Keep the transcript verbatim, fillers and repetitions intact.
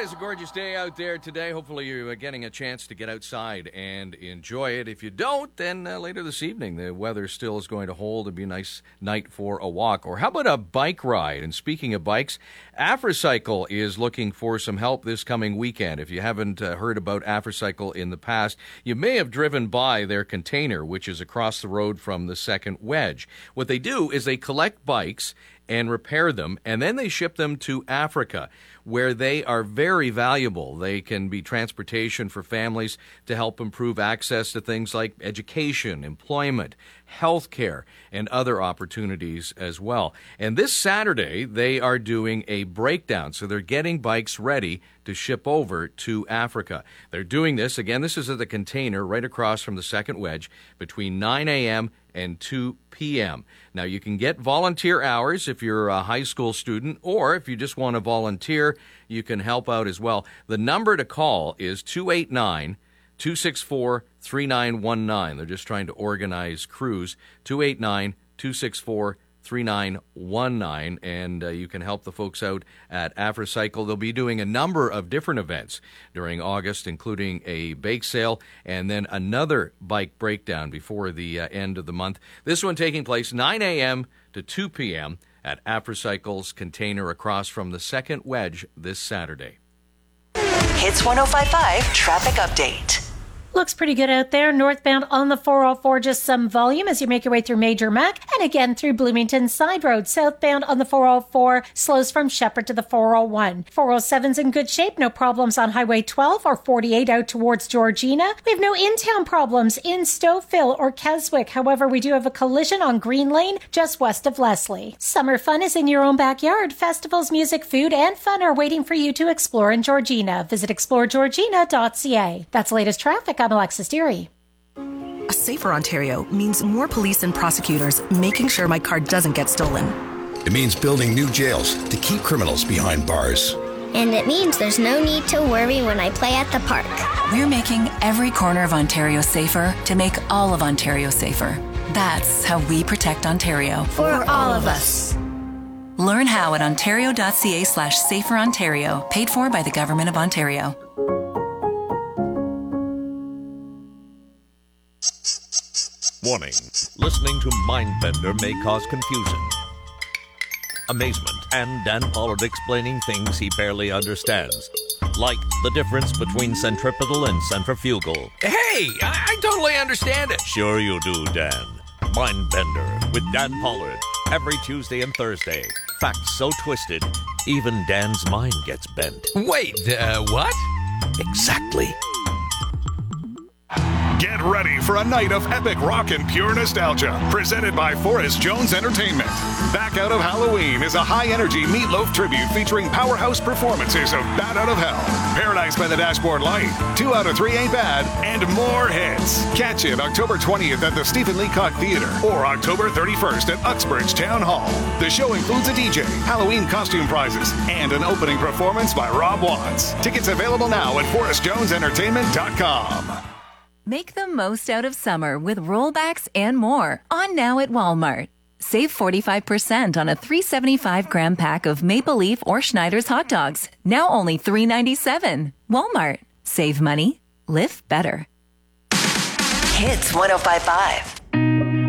is a gorgeous day out there today. Hopefully you're getting a chance to get outside and enjoy it. If you don't, then uh, later this evening, the weather still is going to hold. It'll be a nice night for a walk. Or how about a bike ride? And speaking of bikes, AfriCycle is looking for some help this coming weekend. If you haven't uh, heard about AfriCycle in the past, you may have driven by their container, which is across the road from the Second Wedge. What they do is they collect bikes and repair them, and then they ship them to Africa, where they are very valuable. They can be transportation for families to help improve access to things like education, employment, healthcare, and other opportunities as well. And this Saturday, they are doing a breakdown, so they're getting bikes ready to ship over to Africa. They're doing this, again, this is at the container right across from the Second Wedge, between nine a.m. and two p.m. Now, you can get volunteer hours if you're a high school student, or if you just want to volunteer, you can help out as well. The number to call is two eight nine, two six four, three nine one nine. They're just trying to organize crews, two eight nine, two six four, three nine one nine, and uh, you can help the folks out at AfriCycle. They'll be doing a number of different events during August, including a bake sale and then another bike breakdown before the uh, end of the month. This one taking place nine a.m. to two p.m. at AfriCycle's container across from the Second Wedge this Saturday. Hits one oh five point five traffic update. Looks pretty good out there. Northbound on the four oh four, just some volume as you make your way through Major Mac and again through Bloomington Side Road. Southbound on the four oh four slows from Shepherd to the four oh one. four oh seven's in good shape. No problems on Highway twelve or forty-eight out towards Georgina. We have no in-town problems in Stouffville or Keswick. However, we do have a collision on Green Lane just west of Leslie. Summer fun is in your own backyard. Festivals, music, food, and fun are waiting for you to explore in Georgina. Visit explore georgina dot c a. That's the latest traffic. I'm Alexis Deary. A safer Ontario means more police and prosecutors making sure my car doesn't get stolen. It means building new jails to keep criminals behind bars. And it means there's no need to worry when I play at the park. We're making every corner of Ontario safer to make all of Ontario safer. That's how we protect Ontario. For all of us. Learn how at ontario.ca slash safer Ontario, paid for by the Government of Ontario. Warning, listening to Mindbender may cause confusion, amazement, and Dan Pollard explaining things he barely understands, like the difference between centripetal and centrifugal. Hey, I, I totally understand it. Sure you do, Dan. Mindbender with Dan Pollard, every Tuesday and Thursday. Facts so twisted, even Dan's mind gets bent. Wait, uh, what? Exactly. Get ready for a night of epic rock and pure nostalgia, presented by Forrest Jones Entertainment. Back Out of Halloween is a high-energy Meatloaf tribute featuring powerhouse performances of Bat Out of Hell, Paradise by the Dashboard Light, Two Out of Three Ain't Bad, and more hits. Catch it October twentieth at the Stephen Leacock Theater or October thirty-first at Uxbridge Town Hall. The show includes a D J, Halloween costume prizes, and an opening performance by Rob Watts. Tickets available now at forrest jones entertainment dot com. Make the most out of summer with rollbacks and more on now at Walmart. Save forty-five percent on a three seventy-five gram pack of Maple Leaf or Schneider's hot dogs. Now only three ninety-seven. Walmart. Save money. Live better. Hits one oh five point five.